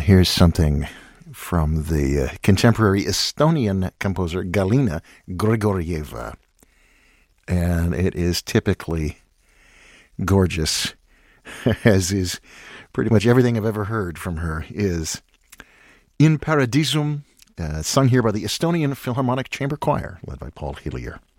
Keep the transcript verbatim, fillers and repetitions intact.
here's something from the uh, contemporary Estonian composer Galina Grigorieva. And it is typically gorgeous, as is pretty much everything I've ever heard from her, is In Paradisum, uh, sung here by the Estonian Philharmonic Chamber Choir, led by Paul Hillier.